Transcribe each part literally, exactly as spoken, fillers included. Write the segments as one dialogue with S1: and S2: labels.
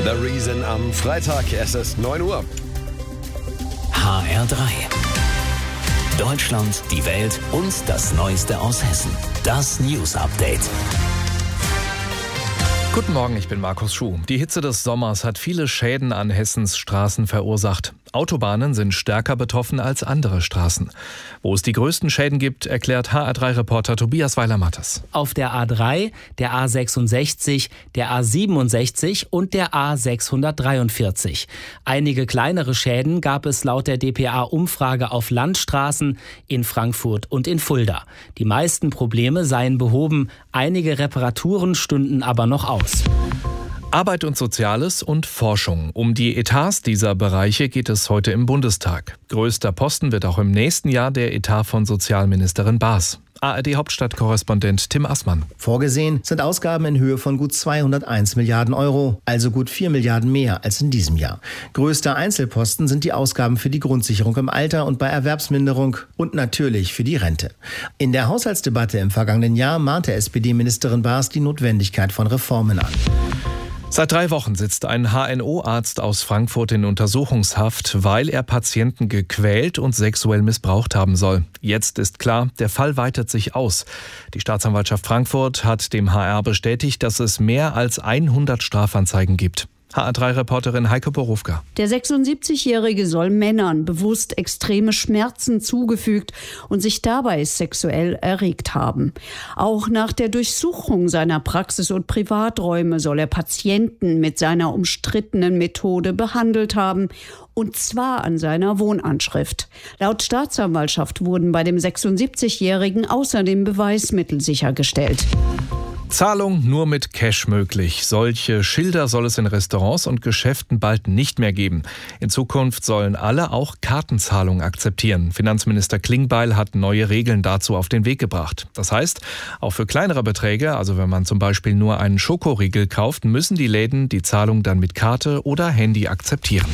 S1: The Reason am Freitag. Es ist neun Uhr.
S2: H R drei. Deutschland, die Welt und das Neueste aus Hessen. Das News Update.
S3: Guten Morgen, ich bin Markus Schuh. Die Hitze des Sommers hat viele Schäden an Hessens Straßen verursacht. Autobahnen sind stärker betroffen als andere Straßen. Wo es die größten Schäden gibt, erklärt H R drei Reporter Tobias Weiler-Mattes.
S4: Auf der A drei, der A sechsundsechzig, der A siebenundsechzig und der A sechshundertdreiundvierzig. Einige kleinere Schäden gab es laut der D P A-Umfrage auf Landstraßen in Frankfurt und in Fulda. Die meisten Probleme seien behoben, einige Reparaturen stünden aber noch aus.
S3: Arbeit und Soziales und Forschung. Um die Etats dieser Bereiche geht es heute im Bundestag. Größter Posten wird auch im nächsten Jahr der Etat von Sozialministerin Baas. A R D-Hauptstadtkorrespondent Tim Assmann.
S5: Vorgesehen sind Ausgaben in Höhe von gut zweihunderteins Milliarden Euro, also gut vier Milliarden mehr als in diesem Jahr. Größter Einzelposten sind die Ausgaben für die Grundsicherung im Alter und bei Erwerbsminderung und natürlich für die Rente. In der Haushaltsdebatte im vergangenen Jahr mahnte S P D-Ministerin Baas die Notwendigkeit von Reformen an.
S3: Seit drei Wochen sitzt ein H N O-Arzt aus Frankfurt in Untersuchungshaft, weil er Patienten gequält und sexuell missbraucht haben soll. Jetzt ist klar, der Fall weitet sich aus. Die Staatsanwaltschaft Frankfurt hat dem H R bestätigt, dass es mehr als hundert Strafanzeigen gibt. H R drei Reporterin Heike Borufka.
S6: Der sechsundsiebzigjährige soll Männern bewusst extreme Schmerzen zugefügt und sich dabei sexuell erregt haben. Auch nach der Durchsuchung seiner Praxis und Privaträume soll er Patienten mit seiner umstrittenen Methode behandelt haben, und zwar an seiner Wohnanschrift. Laut Staatsanwaltschaft wurden bei dem sechsundsiebzigjährigen außerdem Beweismittel sichergestellt.
S3: Zahlung nur mit Cash möglich. Solche Schilder soll es in Restaurants und Geschäften bald nicht mehr geben. In Zukunft sollen alle auch Kartenzahlung akzeptieren. Finanzminister Klingbeil hat neue Regeln dazu auf den Weg gebracht. Das heißt, auch für kleinere Beträge, also wenn man zum Beispiel nur einen Schokoriegel kauft, müssen die Läden die Zahlung dann mit Karte oder Handy akzeptieren.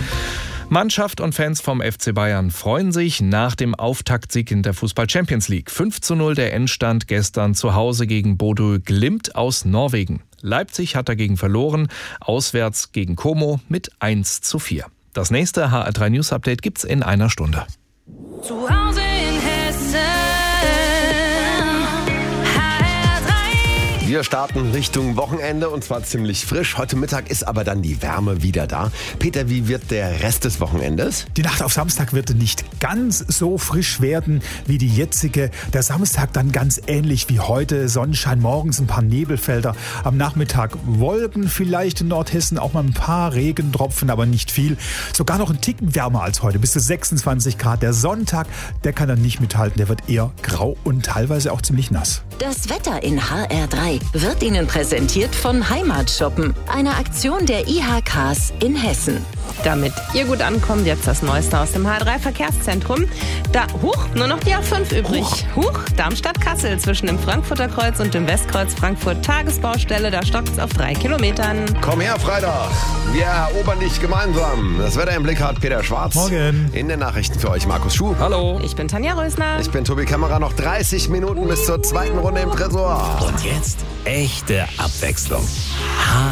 S3: Mannschaft und Fans vom F C Bayern freuen sich nach dem Auftaktsieg in der Fußball-Champions League. fünf zu null der Endstand gestern zu Hause gegen Bodø Glimt aus Norwegen. Leipzig hat dagegen verloren, auswärts gegen Como mit eins zu vier. Das nächste H R drei News Update gibt's in einer Stunde.
S7: Zu Hause in Hessen.
S1: Wir starten Richtung Wochenende und zwar ziemlich frisch. Heute Mittag ist aber dann die Wärme wieder da. Peter, wie wird der Rest des Wochenendes?
S8: Die Nacht auf Samstag wird nicht ganz so frisch werden wie die jetzige. Der Samstag dann ganz ähnlich wie heute. Sonnenschein, morgens ein paar Nebelfelder. Am Nachmittag Wolken, vielleicht in Nordhessen auch mal ein paar Regentropfen, aber nicht viel. Sogar noch ein Ticken wärmer als heute, bis zu sechsundzwanzig Grad. Der Sonntag, der kann dann nicht mithalten. Der wird eher grau und teilweise auch ziemlich nass.
S9: Das Wetter in H R drei wird Ihnen präsentiert von Heimatshoppen, einer Aktion der I H Ks in Hessen.
S10: Damit ihr gut ankommt, jetzt das Neueste aus dem H R drei Verkehrszentrum. Da, huch, nur noch die A fünf übrig. Huch, huch Darmstadt-Kassel zwischen dem Frankfurter Kreuz und dem Westkreuz Frankfurt Tagesbaustelle. Da stockt es auf drei Kilometern.
S1: Komm her, Freitag. Wir erobern dich gemeinsam. Das Wetter im Blick hat Peter Schwarz.
S8: Morgen.
S1: In den Nachrichten für euch Markus Schuh.
S3: Hallo.
S10: Ich bin Tanja Rösner.
S1: Ich bin Tobi Kämmerer. Noch dreißig Minuten bis zur zweiten Runde im Tresor.
S2: Und jetzt echte Abwechslung. H